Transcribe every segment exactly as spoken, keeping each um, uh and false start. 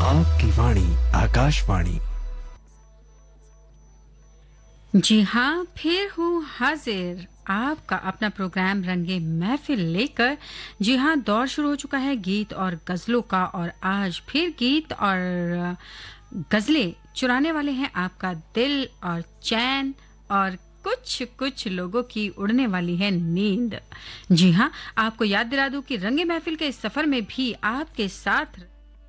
आपकी वाणी आकाशवाणी। जी हाँ, फिर हूँ हाजिर आपका अपना प्रोग्राम रंगे महफिल लेकर। जी हाँ, दौर शुरू हो चुका है गीत और गजलों का, और आज फिर गीत और गजलें चुराने वाले हैं आपका दिल और चैन, और कुछ कुछ लोगों की उड़ने वाली है नींद। जी हाँ, आपको याद दिला दूं कि रंगे महफिल के इस सफर में भी आपके साथ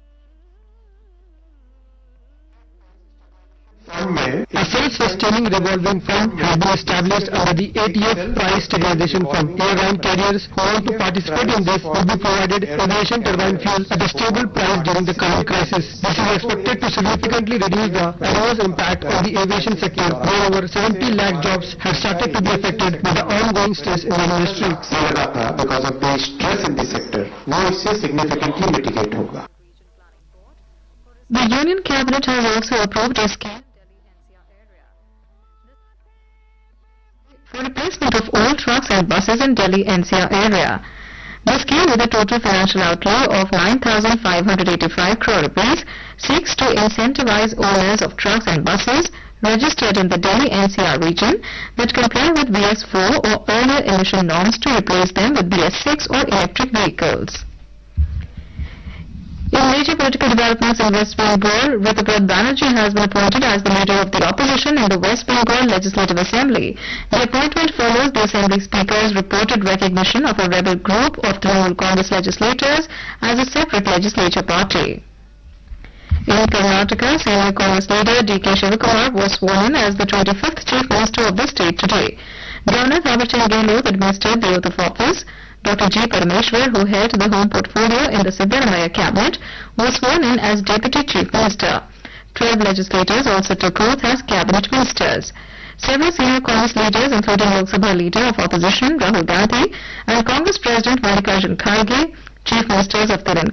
A self-sustaining revolving fund has been established under the A T F Price Stabilization Fund. Airline carriers who want to participate in this will be provided aviation turbine fuel at a stable price during the current crisis. This is expected to significantly reduce the adverse impact on the aviation sector. Moreover, seventy lakh jobs have started to be affected by the ongoing stress in the industry. लगा था because of the stress in the sector, वो इससे significantly mitigate होगा. The Union Cabinet has also approved a scheme for replacement of old trucks and buses in Delhi N C R area. The scheme, with a total financial outlay of nine thousand five hundred eighty-five crore rupees, seeks to incentivize owners of trucks and buses registered in the Delhi N C R region that comply with B S four or earlier emission norms to replace them with B S six or electric vehicles. In major political developments in West Bengal, Rituparna Banerjee has been appointed as the leader of the opposition in the West Bengal Legislative Assembly. The appointment follows the Assembly Speaker's reported recognition of a rebel group of Trinamool Congress legislators as a separate legislature party. In Karnataka, senior Congress leader D K Shivakumar was sworn in as the twenty-fifth Chief Minister of the state today. Governor Thaverchand Gehlot administered the oath of office. Doctor G. Parameshwar, who held the home portfolio in the Siddaramaiah cabinet, was sworn in as Deputy Chief Minister. Twelve legislators also took oath as cabinet ministers. Several senior Congress leaders, including Lok Sabha Leader of Opposition Rahul Gandhi and Congress President Mallikarjun Kharge, Chief Ministers of Telangana,